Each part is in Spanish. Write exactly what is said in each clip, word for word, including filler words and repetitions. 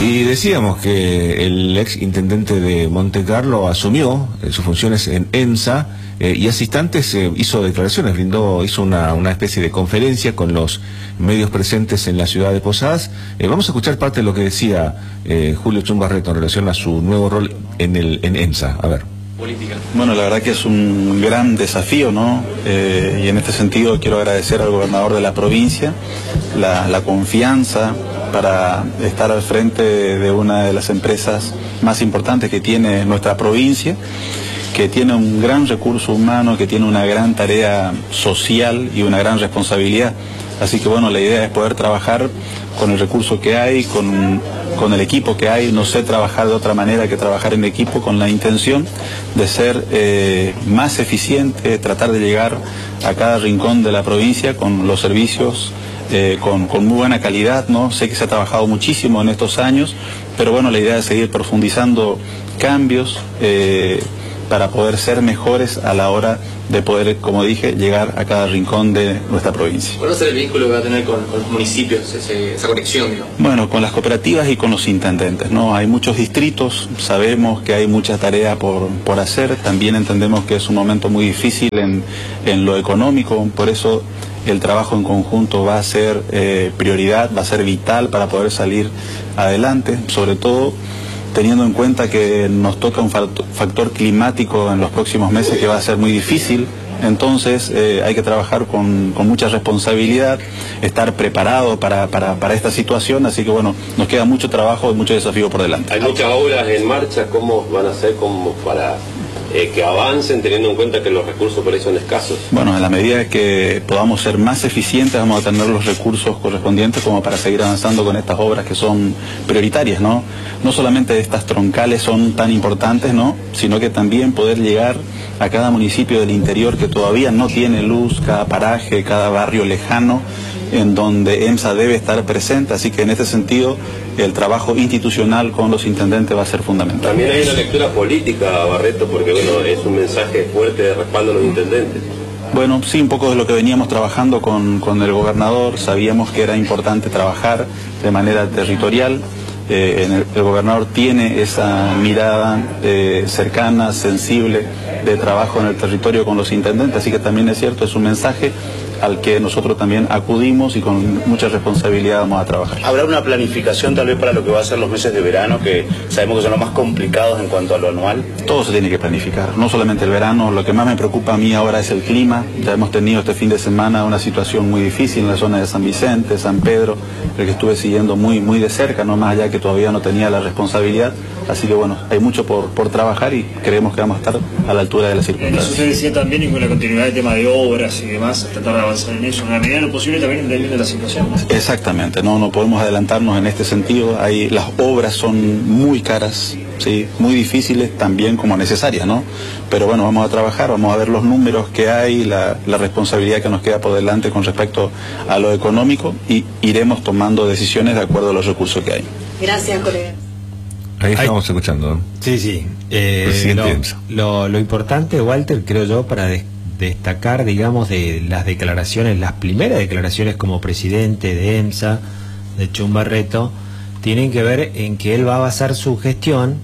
Y decíamos que el ex intendente de Monte Carlo asumió eh, sus funciones en EMSA eh, y hace instantes eh, hizo declaraciones, brindó, hizo una, una especie de conferencia con los medios presentes en la ciudad de Posadas. Eh, vamos a escuchar parte de lo que decía eh, Julio Chumba Barreto en relación a su nuevo rol en, el, en EMSA. A ver. Política. Bueno, la verdad que es un gran desafío, ¿no? Eh, y en este sentido quiero agradecer al gobernador de la provincia la, la confianza para estar al frente de una de las empresas más importantes que tiene nuestra provincia, que tiene un gran recurso humano, que tiene una gran tarea social y una gran responsabilidad. Así que bueno, la idea es poder trabajar con el recurso que hay, con, con el equipo que hay. No sé trabajar de otra manera que trabajar en equipo, con la intención de ser eh, más eficiente, tratar de llegar a cada rincón de la provincia con los servicios eh, con, con muy buena calidad, ¿no? Sé que se ha trabajado muchísimo en estos años, pero bueno, la idea es seguir profundizando cambios eh, para poder ser mejores a la hora de poder, como dije, llegar a cada rincón de nuestra provincia. ¿Cuál va a ser el vínculo que va a tener con, con los municipios, ese, esa conexión, digamos? Bueno, con las cooperativas y con los intendentes, ¿no? Hay muchos distritos, sabemos que hay mucha tarea por, por hacer, también entendemos que es un momento muy difícil en, en lo económico, por eso el trabajo en conjunto va a ser eh, prioridad, va a ser vital para poder salir adelante, sobre todo teniendo en cuenta que nos toca un factor climático en los próximos meses que va a ser muy difícil. Entonces eh, hay que trabajar con, con mucha responsabilidad, estar preparado para, para, para esta situación, así que bueno, nos queda mucho trabajo y mucho desafío por delante. Hay muchas obras en marcha, ¿cómo van a ser como para eh, que avancen teniendo en cuenta que los recursos por ahí son escasos? Bueno, en la medida que podamos ser más eficientes vamos a tener los recursos correspondientes como para seguir avanzando con estas obras que son prioritarias, ¿no? No solamente estas troncales son tan importantes, ¿no? Sino que también poder llegar a cada municipio del interior que todavía no tiene luz, cada paraje, cada barrio lejano, en donde EMSA debe estar presente, así que en este sentido el trabajo institucional con los intendentes va a ser fundamental. También hay una lectura política, Barreto, porque bueno, es un mensaje fuerte de respaldo a los intendentes. Bueno, sí, un poco de lo que veníamos trabajando con, con el gobernador, sabíamos que era importante trabajar de manera territorial. Eh, el, el gobernador tiene esa mirada eh, cercana, sensible, de trabajo en el territorio con los intendentes, así que también es cierto, es un mensaje al que nosotros también acudimos y con mucha responsabilidad vamos a trabajar. ¿Habrá una planificación tal vez para lo que va a ser los meses de verano, que sabemos que son los más complicados en cuanto a lo anual? Todo se tiene que planificar, no solamente el verano. Lo que más me preocupa a mí ahora es el clima. Ya hemos tenido este fin de semana una situación muy difícil en la zona de San Vicente, San Pedro, el que estuve siguiendo muy, muy de cerca, no más allá que todavía no tenía la responsabilidad. Así que bueno, hay mucho por, por trabajar y creemos que vamos a estar a la altura de las circunstancias. Eso se decía también, y con la continuidad del tema de obras y demás, tratar de avanzar en eso, en la medida de lo posible también entendiendo la situación. Exactamente, no, no podemos adelantarnos en este sentido. Hay, las obras son muy caras, sí, muy difíciles también como necesarias, ¿no? Pero bueno, vamos a trabajar, vamos a ver los números que hay, la, la responsabilidad que nos queda por delante con respecto a lo económico y iremos tomando decisiones de acuerdo a los recursos que hay. Gracias, colega. Ahí estamos Ay, escuchando. Sí, sí. Eh, lo, lo, lo importante, Walter, creo yo, para de, destacar, digamos, de las declaraciones, las primeras declaraciones como presidente de EMSA, de Chumba Barreto, tienen que ver en que él va a basar su gestión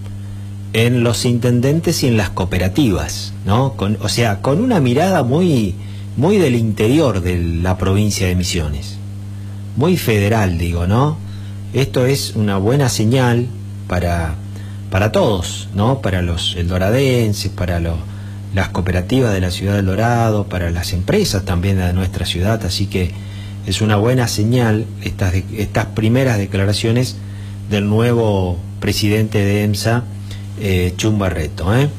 en los intendentes y en las cooperativas, ¿no? Con, o sea, con una mirada muy, muy del interior de la provincia de Misiones. Muy federal, digo, ¿no? Esto es una buena señal para, para todos, ¿no? Para los eldoradenses, para los, las cooperativas de la ciudad del Dorado, para las empresas también de nuestra ciudad, así que es una buena señal estas, de, estas primeras declaraciones del nuevo presidente de EMSA, eh, Chumba Barreto, ¿eh?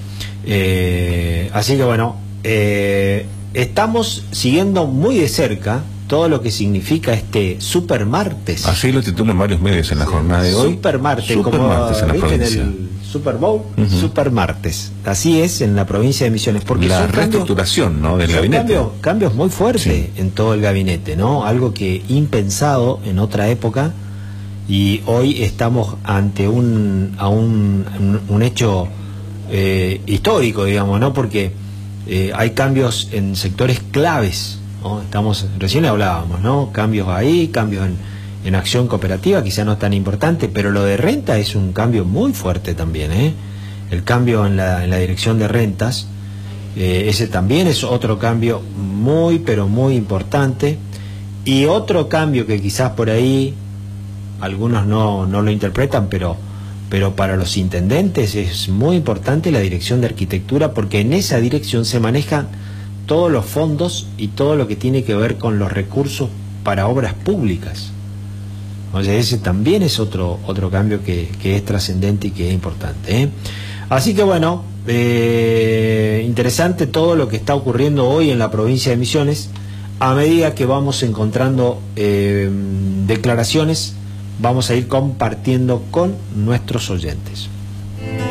Eh, así que bueno, eh, estamos siguiendo muy de cerca todo lo que significa este super martes. Así lo titulan varios medios en la jornada de hoy. Super martes, super como martes en la provincia. En el Super Bowl, uh-huh. Super martes. Así es en la provincia de Misiones. Porque la reestructuración, cambios, ¿no? del gabinete. Cambios, cambios muy fuertes sí. en todo el gabinete, ¿no? Algo que impensado en otra época, y hoy estamos ante un, a un, un, un hecho eh, histórico, digamos, ¿no? Porque eh, hay cambios en sectores claves, ¿no? Estamos, recién hablábamos, ¿no? Cambios ahí, cambios en, En acción cooperativa quizá no es tan importante, pero lo de renta es un cambio muy fuerte también, ¿eh? El cambio en la, en la dirección de rentas, eh, ese también es otro cambio muy, pero muy importante. Y otro cambio que quizás por ahí algunos no, no lo interpretan, pero, pero para los intendentes es muy importante la dirección de arquitectura, porque en esa dirección se manejan todos los fondos y todo lo que tiene que ver con los recursos para obras públicas. O sea, ese también es otro, otro cambio que, que es trascendente y que es importante, ¿eh? Así que bueno, eh, interesante todo lo que está ocurriendo hoy en la provincia de Misiones. A medida que vamos encontrando eh, declaraciones, vamos a ir compartiendo con nuestros oyentes.